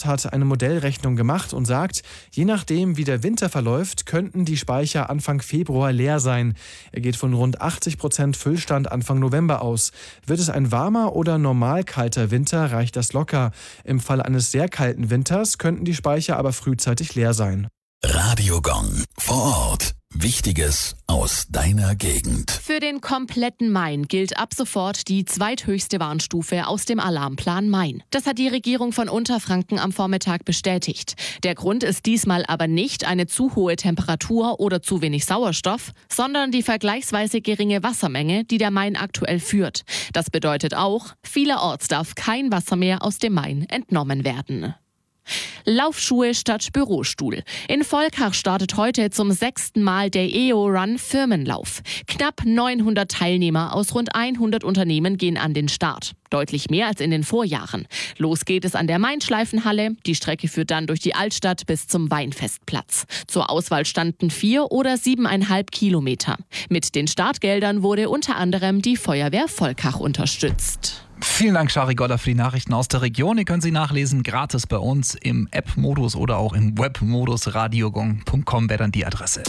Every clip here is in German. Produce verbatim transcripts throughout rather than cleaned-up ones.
hat eine Modellrechnung gemacht und sagt, je nachdem, wie der Winter verläuft, könnten die Speicher Anfang Februar leer sein. Er geht von rund achtzig Prozent Füllstand Anfang November aus. Wird es ein warmer oder normal kalter Winter, reicht das locker. Im Fall eines sehr kalten Winters könnten die Speicher aber frühzeitig leer sein. Radio Gong vor Ort. Wichtiges aus deiner Gegend. Für den kompletten Main gilt ab sofort die zweithöchste Warnstufe aus dem Alarmplan Main. Das hat die Regierung von Unterfranken am Vormittag bestätigt. Der Grund ist diesmal aber nicht eine zu hohe Temperatur oder zu wenig Sauerstoff, sondern die vergleichsweise geringe Wassermenge, die der Main aktuell führt. Das bedeutet auch, vielerorts darf kein Wasser mehr aus dem Main entnommen werden. Laufschuhe statt Bürostuhl. In Volkach startet heute zum sechsten Mal der E O-Run Firmenlauf. Knapp neunhundert Teilnehmer aus rund hundert Unternehmen gehen an den Start. Deutlich mehr als in den Vorjahren. Los geht es an der Main-Schleifenhalle. Die Strecke führt dann durch die Altstadt bis zum Weinfestplatz. Zur Auswahl standen vier oder siebeneinhalb Kilometer. Mit den Startgeldern wurde unter anderem die Feuerwehr Volkach unterstützt. Vielen Dank, Shari Goller, für die Nachrichten aus der Region. Ihr könnt sie nachlesen, gratis bei uns im App-Modus oder auch im Web-Modus. radiogong punkt com wäre dann die Adresse.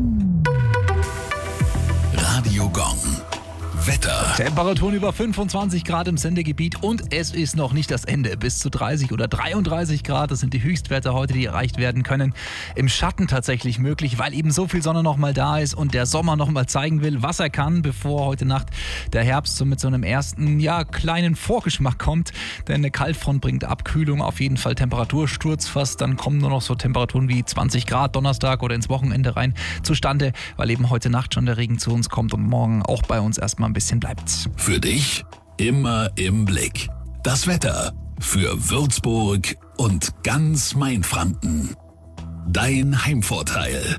Radio Gong. Wetter. Temperaturen über fünfundzwanzig Grad im Sendegebiet und es ist noch nicht das Ende. Bis zu dreißig oder dreiunddreißig Grad, das sind die Höchstwerte heute, die erreicht werden können. Im Schatten tatsächlich möglich, weil eben so viel Sonne noch mal da ist und der Sommer noch mal zeigen will, was er kann, bevor heute Nacht der Herbst so mit so einem ersten, ja, kleinen Vorgeschmack kommt. Denn eine Kaltfront bringt Abkühlung, auf jeden Fall Temperatursturz fast. Dann kommen nur noch so Temperaturen wie zwanzig Grad Donnerstag oder ins Wochenende rein zustande, weil eben heute Nacht schon der Regen zu uns kommt und morgen auch bei uns erstmal ein bisschen bleibt. Für dich immer im Blick. Das Wetter für Würzburg und ganz Mainfranken. Dein Heimvorteil.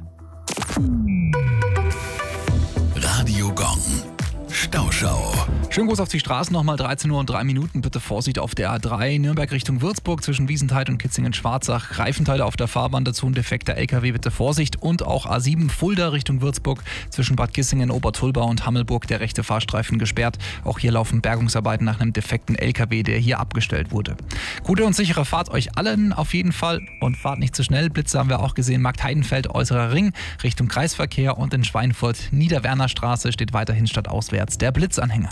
Radio Gong. Stauschau. Schönen Gruß auf die Straßen, nochmal dreizehn Uhr und drei Minuten. Bitte Vorsicht auf der A drei, Nürnberg Richtung Würzburg zwischen Wiesenthal und Kitzingen-Schwarzach. Reifenteile auf der Fahrbahn, dazu ein defekter L K W, bitte Vorsicht. Und auch A sieben Fulda Richtung Würzburg zwischen Bad Kissingen, Obertulbau und Hammelburg, der rechte Fahrstreifen gesperrt. Auch hier laufen Bergungsarbeiten nach einem defekten L K W, der hier abgestellt wurde. Gute und sichere Fahrt euch allen auf jeden Fall und fahrt nicht zu schnell. Blitze haben wir auch gesehen, Marktheidenfeld, Äußerer Ring Richtung Kreisverkehr und in Schweinfurt, Niederwernerstraße steht weiterhin stadtauswärts der Blitzanhänger.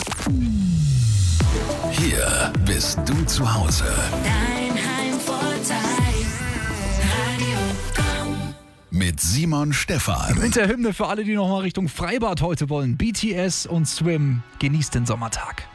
Hier bist du zu Hause. Dein Heimvorteil. Radio Gong. Mit Simon Stephan. Mit der Hymne für alle, die noch mal Richtung Freibad heute wollen. B T S und Swim. Genießt den Sommertag.